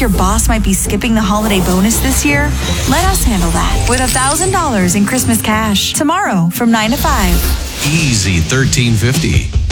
your boss might be skipping the holiday bonus this year? Let us handle that with $1,000 in Christmas cash tomorrow from 9 to 5. Easy 1350.